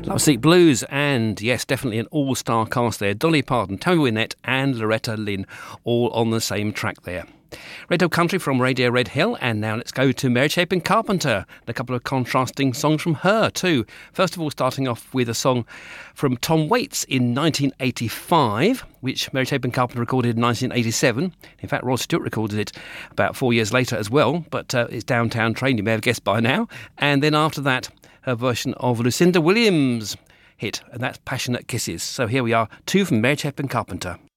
Love Seat Blues, and yes, definitely an all-star cast there. Dolly Parton, Tammy Wynette and Loretta Lynn, all on the same track there. Red Hill Country from Radio Red Hill, and now let's go to Mary Chapin Carpenter. A couple of contrasting songs from her too. First of all, starting off with a song from Tom Waits in 1985, which Mary Chapin Carpenter recorded in 1987. In fact, Rod Stewart recorded it about 4 years later as well, but it's Downtown Train, you may have guessed by now. And then after that, her version of Lucinda Williams' hit, and that's Passionate Kisses. So here we are, two from Mary Chapin Carpenter.